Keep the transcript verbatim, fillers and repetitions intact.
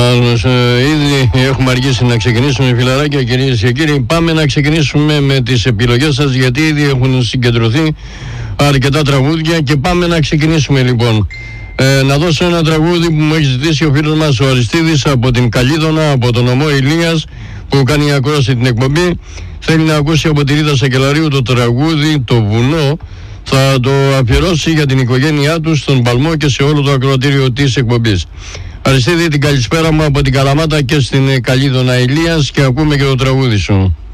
Ήδη έχουμε αργήσει να ξεκινήσουμε, φιλαράκια, κυρίες και κύριοι. Πάμε να ξεκινήσουμε με τις επιλογές σας, γιατί ήδη έχουν συγκεντρωθεί αρκετά τραγούδια και πάμε να ξεκινήσουμε λοιπόν. Ε, να δώσω ένα τραγούδι που μου έχει ζητήσει ο φίλος μας ο Αριστίδης από την Καλίδωνα, από τον ομό Ηλίας, που κάνει ακρόαση την εκπομπή. Θέλει να ακούσει από τη Ρίτα Σακελαρίου το τραγούδι «Το βουνό». Θα το αφιερώσει για την οικογένειά του, στον Παλμό και σε όλο το ακροατήριο της εκπομπής. Αριστίδη, την καλησπέρα μου από την Καλαμάτα και στην Καλίδωνα Ηλίας, και ακούμε και το τραγούδι σου.